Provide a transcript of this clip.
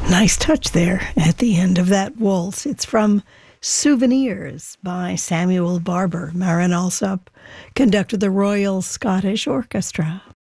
Nice touch there at the end of that waltz. It's from Souvenirs by Samuel Barber. Marin Alsop conducted the Royal Scottish Orchestra.